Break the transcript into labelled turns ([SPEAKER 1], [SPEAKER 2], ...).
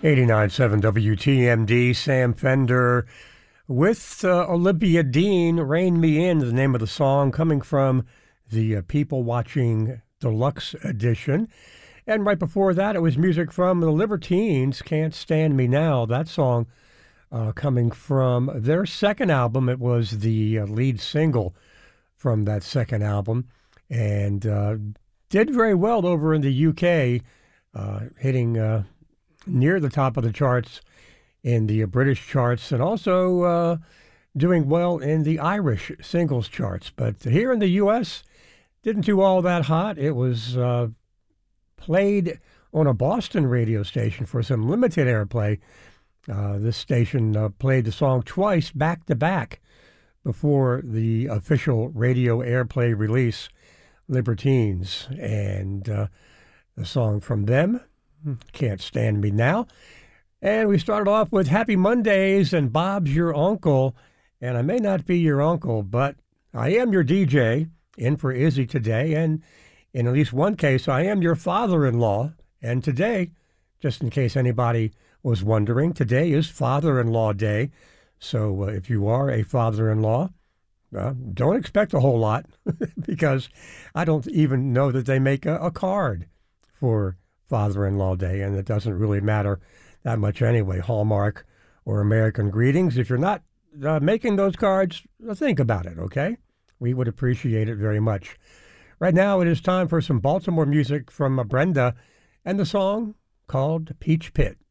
[SPEAKER 1] 89.7 WTMD, Sam Fender with Olivia Dean, Rein Me In, the name of the song, coming from the People Watching Deluxe Edition. And right before that, it was music from the Libertines, Can't Stand Me Now. That song coming from their second album. It was the lead single from that second album, and did very well over in the UK, hitting near the top of the charts in the British charts, and also doing well in the Irish singles charts. But here in the U.S., didn't do all that hot. It was played on a Boston radio station for some limited airplay. This station played the song twice back-to-back before the official radio airplay release, Libertines. And the song from them, Can't Stand Me Now. And we started off with Happy Mondays and Bob's Your Uncle. And I may not be your uncle, but I am your DJ, in for Izzy today. And in at least one case, I am your father-in-law. And today, just in case anybody was wondering, today is Father-in-Law Day. So if you are a father-in-law, don't expect a whole lot because I don't even know that they make a card for Father-in-Law Day, and it doesn't really matter that much anyway. Hallmark or American Greetings, if you're not making those cards, think about it, okay? We would appreciate it very much. Right now it is time for some Baltimore music from Brenda and the song called Peach Pit.